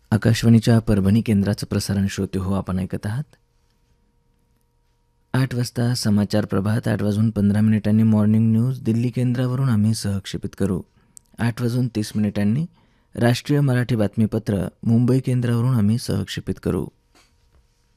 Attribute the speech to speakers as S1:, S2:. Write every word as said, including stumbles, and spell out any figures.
S1: आकाशवाणीच्या परभणी केंद्राचं प्रसारण श्रोते हो आपण ऐकत आहात. आठ वाजता समाचार प्रभात, आठ वाजून पंधरा मिनिटांनी मॉर्निंग न्यूज दिल्ली केंद्रावरून आम्ही सहक्षेपित करू. आठ वाजून तीस मिनिटांनी राष्ट्रीय मराठी बातमीपत्र मुंबई केंद्रावरून आम्ही सहक्षेपित करू.